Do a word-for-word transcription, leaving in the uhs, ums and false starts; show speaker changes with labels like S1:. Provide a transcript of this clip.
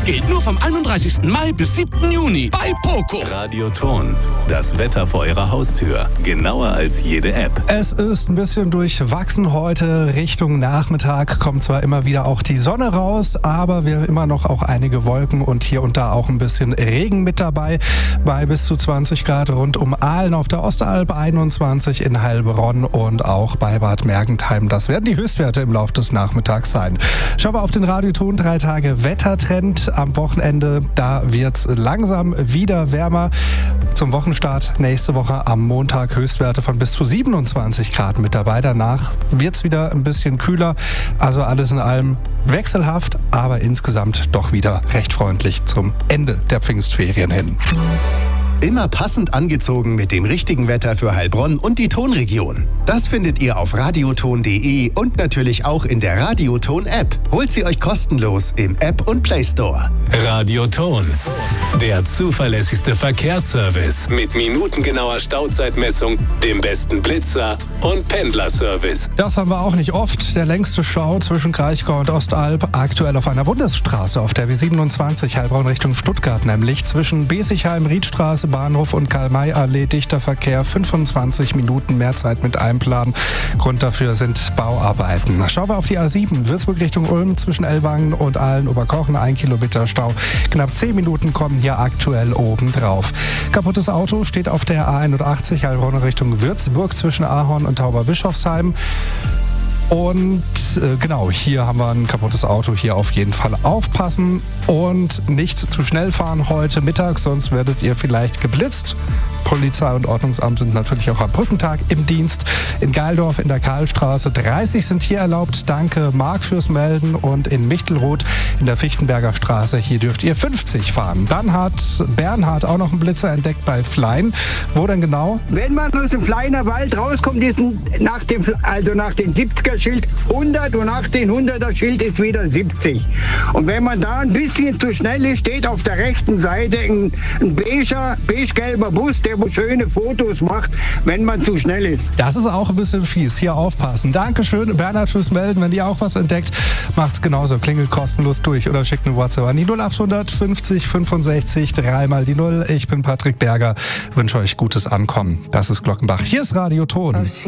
S1: Gilt nur vom einunddreißigsten Mai bis siebten Juni bei Poco.
S2: Radioton. Das Wetter vor Ihrer Haustür. Genauer als jede App.
S3: Es ist ein bisschen durchwachsen heute. Richtung Nachmittag kommt zwar immer wieder auch die Sonne raus, aber wir haben immer noch auch einige Wolken und hier und da auch ein bisschen Regen mit dabei. Bei bis zu zwanzig Grad rund um Aalen auf der Ostalb, einundzwanzig in Heilbronn und auch bei Bad Mergentheim. Das werden die Höchstwerte im Laufe des Nachmittags sein. Schauen wir auf den Radioton. Drei Tage Wettertrend. Am Wochenende, da wird es langsam wieder wärmer. Zum Wochenstart nächste Woche am Montag Höchstwerte von bis zu siebenundzwanzig Grad mit dabei. Danach wird es wieder ein bisschen kühler. Also alles in allem wechselhaft, aber insgesamt doch wieder recht freundlich zum Ende der Pfingstferien hin.
S4: Immer passend angezogen mit dem richtigen Wetter für Heilbronn und die Tonregion. Das findet ihr auf radioton punkt de und natürlich auch in der Radioton-App. Holt sie euch kostenlos im App und Play Store.
S2: Radioton. Der zuverlässigste Verkehrsservice mit minutengenauer Stauzeitmessung, dem besten Blitzer und Pendlerservice.
S3: Das haben wir auch nicht oft. Der längste Stau zwischen Kraichgau und Ostalb aktuell auf einer Bundesstraße, auf der B siebenundzwanzig Heilbronn Richtung Stuttgart, nämlich zwischen Besigheim, Riedstraße, Bahnhof und Karl-May-Allee. Dichter Verkehr, fünfundzwanzig Minuten mehr Zeit mit Einplanen. Grund dafür sind Bauarbeiten. Schauen wir auf die A sieben, Würzburg Richtung Ulm zwischen Ellwangen und Aalen-Oberkochen, ein Kilometer Stau. Knapp zehn Minuten kommen hier aktuell oben drauf. Kaputtes Auto steht auf der A einundachtzig, Heilbronn Richtung Würzburg zwischen Ahorn und Tauberbischofsheim. Und äh, genau, hier haben wir ein kaputtes Auto. Hier auf jeden Fall aufpassen und nicht zu schnell fahren heute Mittag, sonst werdet ihr vielleicht geblitzt. Polizei und Ordnungsamt sind natürlich auch am Brückentag im Dienst. In Geildorf in der Karlstraße dreißig sind hier erlaubt. Danke Marc fürs Melden. Und in Michtelroth in der Fichtenberger Straße, hier dürft ihr fünfzig fahren. Dann hat Bernhard auch noch einen Blitzer entdeckt bei Flein. Wo denn genau?
S5: Wenn man aus dem Fleiner Wald rauskommt, ist nach dem, also nach dem siebziger Schild hundert und nach dem hunderter Schild ist wieder siebzig. Und wenn man da ein bisschen zu schnell ist, steht auf der rechten Seite ein, ein beiger, beige-gelber Bus, der wo schöne Fotos macht, wenn man zu schnell ist.
S3: Das ist auch ein bisschen fies. Hier aufpassen. Dankeschön, Bernhard, fürs Melden. Wenn ihr auch was entdeckt, macht's genauso. Klingelt kostenlos durch oder schickt eine WhatsApp an die null acht fünfzig fünfundsechzig dreimal die null. Ich bin Patrick Berger. Wünsche euch gutes Ankommen. Das ist Glockenbach. Hier ist Radioton.